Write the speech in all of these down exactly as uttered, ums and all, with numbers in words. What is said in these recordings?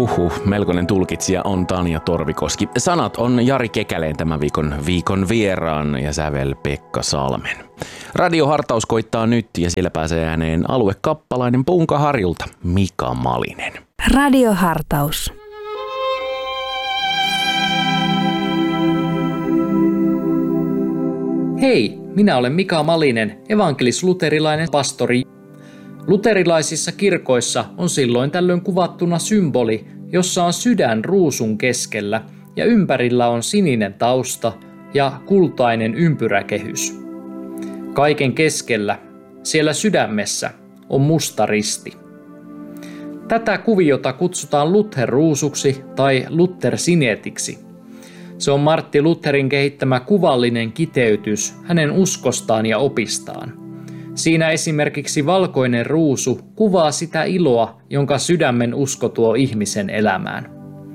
Huhhuh, melkoinen tulkitsija on Tanja Torvikoski. Sanat on Jari Kekäleen tämän viikon viikon vieraan ja sävel Pekka Salmen. Radiohartaus koittaa nyt ja siellä pääsee ääneen aluekappalainen Punkaharjulta Mika Malinen. Radiohartaus. Hei, minä olen Mika Malinen, evankelis-luterilainen pastori. Luterilaisissa kirkoissa on silloin tällöin kuvattuna symboli, jossa on sydän ruusun keskellä ja ympärillä on sininen tausta ja kultainen ympyräkehys. Kaiken keskellä, siellä sydämessä, on musta risti. Tätä kuviota kutsutaan Luther-ruusuksi tai Luther-sinetiksi. Se on Martti Lutherin kehittämä kuvallinen kiteytys hänen uskostaan ja opistaan. Siinä esimerkiksi valkoinen ruusu kuvaa sitä iloa, jonka sydämen usko tuo ihmisen elämään.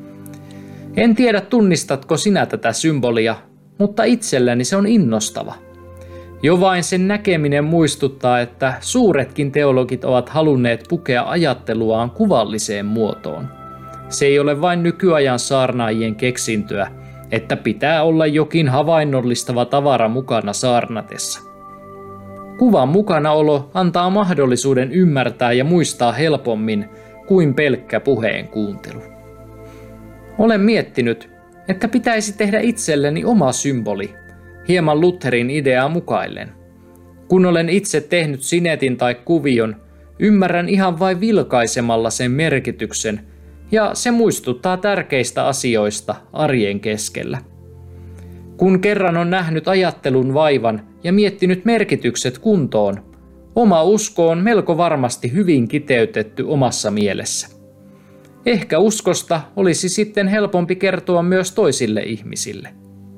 En tiedä, tunnistatko sinä tätä symbolia, mutta itselleni se on innostava. Jo vain sen näkeminen muistuttaa, että suuretkin teologit ovat halunneet pukea ajatteluaan kuvalliseen muotoon. Se ei ole vain nykyajan saarnaajien keksintöä, että pitää olla jokin havainnollistava tavara mukana saarnatessa. Kuvan mukanaolo antaa mahdollisuuden ymmärtää ja muistaa helpommin kuin pelkkä puheen kuuntelu. Olen miettinyt, että pitäisi tehdä itselleni oma symboli, hieman Lutherin ideaa mukaillen. Kun olen itse tehnyt sinetin tai kuvion, ymmärrän ihan vain vilkaisemalla sen merkityksen, ja se muistuttaa tärkeistä asioista arjen keskellä. Kun kerran on nähnyt ajattelun vaivan ja miettinyt merkitykset kuntoon, oma usko on melko varmasti hyvin kiteytetty omassa mielessä. Ehkä uskosta olisi sitten helpompi kertoa myös toisille ihmisille.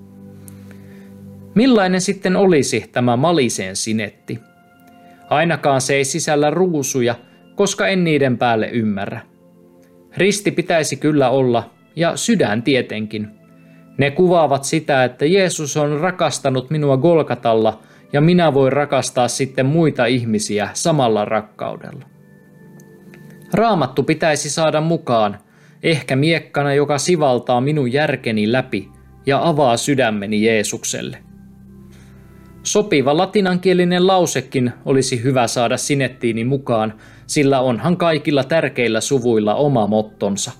Millainen sitten olisi tämä Malisen sinetti? Ainakaan se ei sisällä ruusuja, koska en niiden päälle ymmärrä. Risti pitäisi kyllä olla, ja sydän tietenkin. Ne kuvaavat sitä, että Jeesus on rakastanut minua Golgatalla, ja minä voin rakastaa sitten muita ihmisiä samalla rakkaudella. Raamattu pitäisi saada mukaan, ehkä miekkana, joka sivaltaa minun järkeni läpi ja avaa sydämeni Jeesukselle. Sopiva latinankielinen lausekin olisi hyvä saada sinettiini mukaan, sillä onhan kaikilla tärkeillä suvuilla oma mottonsa.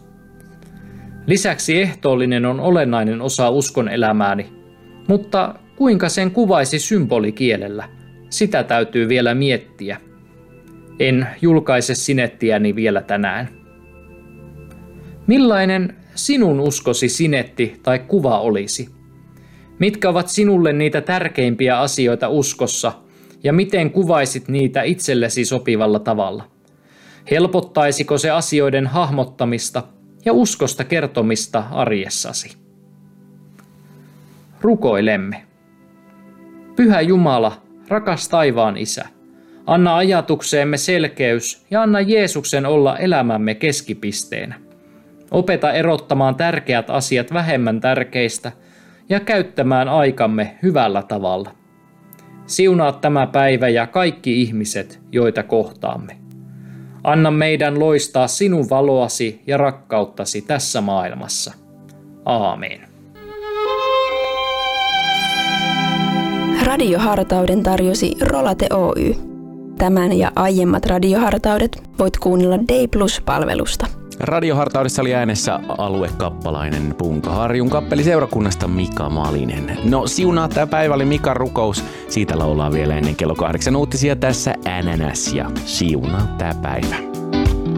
Lisäksi ehtoollinen on olennainen osa uskon elämääni, mutta kuinka sen kuvaisi symbolikielellä, sitä täytyy vielä miettiä. En julkaise sinettiäni vielä tänään. Millainen sinun uskosi sinetti tai kuva olisi? Mitkä ovat sinulle niitä tärkeimpiä asioita uskossa ja miten kuvaisit niitä itsellesi sopivalla tavalla? Helpottaisiko se asioiden hahmottamista ja uskosta kertomista arjessasi? Rukoilemme. Pyhä Jumala, rakas taivaan Isä, anna ajatukseemme selkeys ja anna Jeesuksen olla elämämme keskipisteenä. Opeta erottamaan tärkeät asiat vähemmän tärkeistä ja käyttämään aikamme hyvällä tavalla. Siunaa tämä päivä ja kaikki ihmiset, joita kohtaamme. Anna meidän loistaa sinun valoasi ja rakkauttasi tässä maailmassa. Aamen. Radiohartauden tarjosi Rolate Oy. Tämän ja aiemmat radiohartaudet voit kuunnella Day Plus-palvelusta. Radiohartaudessa oli äänessä aluekappalainen Punkaharjun kappeliseurakunnasta Mika Malinen. No siunaa tää päivä oli Mikan rukous. Siitä laulaa vielä ennen kello kahdeksan uutisia tässä N N S ja siunaa tää päivä.